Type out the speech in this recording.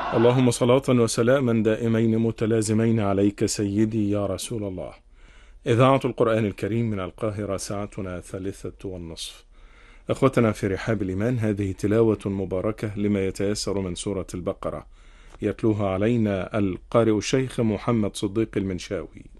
اللهم صلاة وسلاما دائمين متلازمين عليك سيدي يا رسول الله. إذاعة القرآن الكريم من القاهرة، ساعتنا 3:30. أخوتنا في رحاب الإيمان، هذه تلاوة مباركة لما يتيسر من سورة البقرة، يتلوها علينا القارئ الشيخ محمد صديق المنشاوي.